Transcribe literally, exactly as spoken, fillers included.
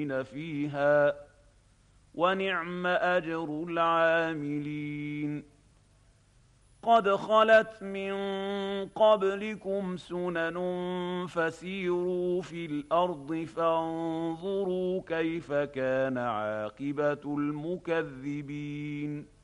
فيها ونعم أجر العاملين قد خلت من قبلكم سنن فسيروا في الأرض فانظروا كيف كان عاقبة المكذبين